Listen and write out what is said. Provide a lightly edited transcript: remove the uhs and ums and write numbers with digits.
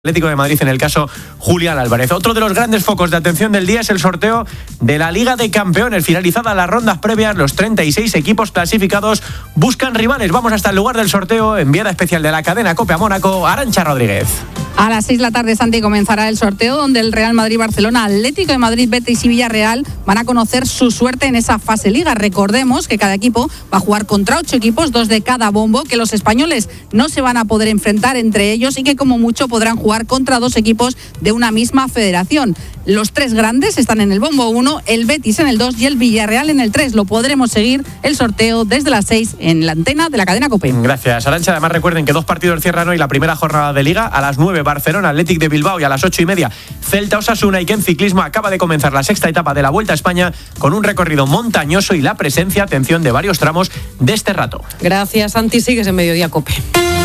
Atlético de Madrid en el caso Julián Álvarez. Otro de los grandes focos de atención del día es el sorteo de la Liga de Campeones. Finalizadas las rondas previas, los 36 equipos clasificados buscan rivales. Vamos hasta el lugar del sorteo. Enviada especial de la cadena COPE a Mónaco, Arantxa Rodríguez. A las 6 de la tarde, Santi, comenzará el sorteo donde el Real Madrid, Barcelona, Atlético de Madrid, Betis y Villarreal van a conocer su suerte en esa fase Liga. Recordemos que cada equipo va a jugar contra 8 equipos, 2 de cada bombo, que los españoles no se van a poder enfrentar entre ellos y que como mucho podrán jugar contra 2 equipos de una misma federación. Los 3 grandes están en el bombo 1, el Betis en el 2 y el Villarreal en el 3. Lo podremos seguir el sorteo desde las 6 en la antena de la cadena COPE. Gracias, Arantxa. Además recuerden que 2 partidos cierran hoy la primera jornada de Liga. A las 9 Barcelona, Athletic de Bilbao, y a las 8:30 Celta Osasuna. Y que en ciclismo acaba de comenzar la 6ª etapa de la Vuelta a España con un recorrido montañoso y la presencia, atención, de varios tramos de este rato. Gracias, Santi. Sigues en Mediodía COPE.